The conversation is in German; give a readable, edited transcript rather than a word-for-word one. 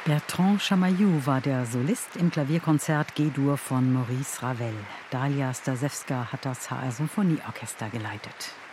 Bertrand Chamayou war der Solist im Klavierkonzert G-Dur von Maurice Ravel. Dalia Stasewska hat das HR Symphonieorchester geleitet.